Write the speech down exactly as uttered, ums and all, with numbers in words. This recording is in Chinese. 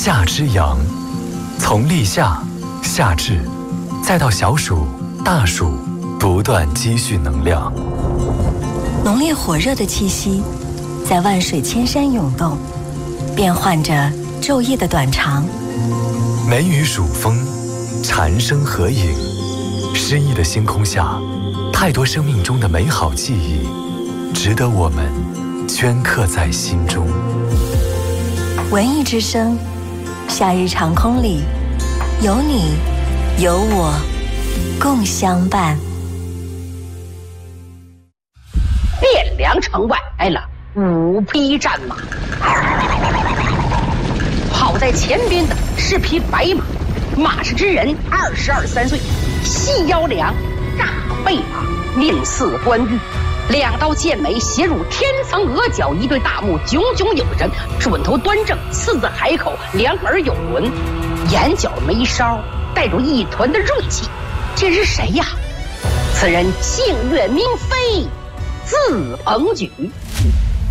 夏之阳，从立夏、夏至，再到小暑、大暑，不断积蓄能量。 浓烈火热的气息在万水千山涌动，变换着昼夜的短长。 梅雨暑风，蝉声合影，诗意的星空下，太多生命中的美好记忆，值得我们镌刻在心中。 文艺之声，夏日长空里，有你有我共相伴。 汴梁城外来了五匹战马，跑在前边的是匹白马，马氏之人二十二三岁，细腰梁，大背马，面似关羽，两道剑眉斜入天层额角，一对大目炯炯有神，准头端正，四字海口，两耳有轮，眼角眉梢带着一团的锐气。这是谁呀？此人姓岳名飞，字鹏举，